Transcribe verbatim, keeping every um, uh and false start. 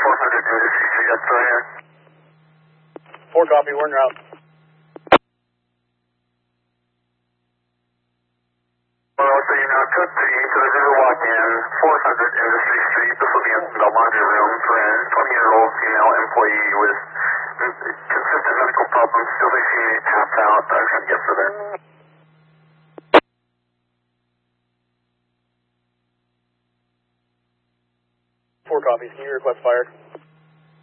four hundred Industry Street, that's right here. Four copy, we're en route. Well, so you now code three to the visual walk-in, four hundred Industry Street. This will be in the laundry room for a twenty-year-old female employee with consistent medical problems, feels like she may pass out. I'm trying to get for there. Four copies, can you request fired?